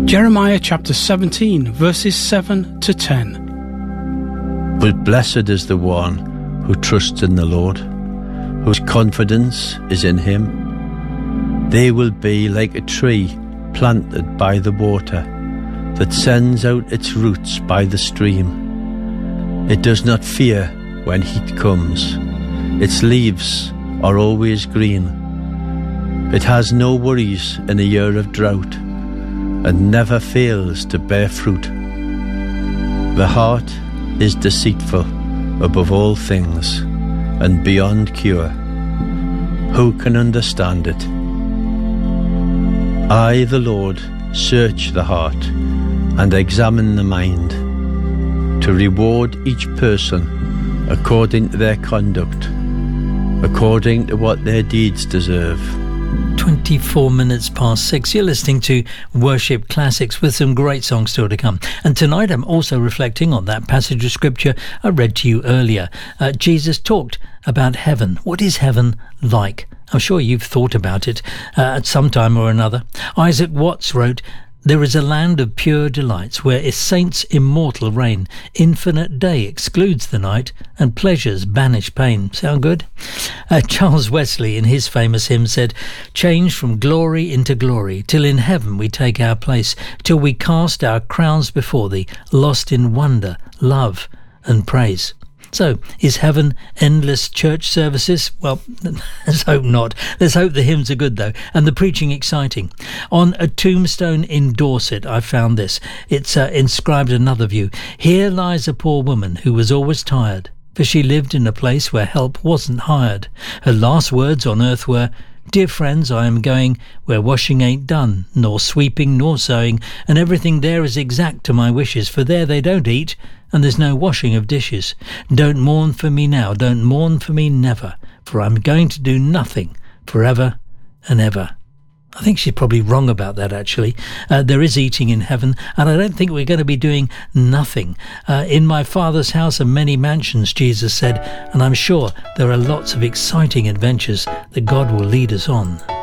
Jeremiah chapter 17, verses 7 to 10. But blessed is the one who trusts in the Lord, whose confidence is in him. They will be like a tree planted by the water, that sends out its roots by the stream. It does not fear when heat comes. Its leaves are always green. It has no worries in a year of drought, and never fails to bear fruit. The heart is deceitful above all things, and beyond cure. Who can understand it? I, the Lord, search the heart and examine the mind, to reward each person according to their conduct, according to what their deeds deserve. 24 minutes past 6. You're listening to Worship Classics with some great songs still to come. And tonight I'm also reflecting on that passage of scripture I read to you earlier. Jesus talked about heaven. What is heaven like? I'm sure you've thought about it at some time or another. Isaac Watts wrote, "There is a land of pure delights where saints immortal reign. Infinite day excludes the night, and pleasures banish pain." Sound good? Charles Wesley, in his famous hymn, said, "Change from glory into glory, till in heaven we take our place, till we cast our crowns before thee, lost in wonder, love, and praise." So, is heaven endless church services? Well, let's hope not. Let's hope the hymns are good, though, and the preaching exciting. On a tombstone in Dorset, I found this. It's inscribed another view. "Here lies a poor woman who was always tired, for she lived in a place where help wasn't hired. Her last words on earth were, 'Dear friends, I am going where washing ain't done, nor sweeping nor sewing, and everything there is exact to my wishes, for there they don't eat, and there's no washing of dishes. Don't mourn for me now, don't mourn for me never, for I'm going to do nothing forever and ever.'" I think she's probably wrong about that, actually. There is eating in heaven, and I don't think we're going to be doing nothing. "In my Father's house are many mansions," Jesus said, and I'm sure there are lots of exciting adventures that God will lead us on.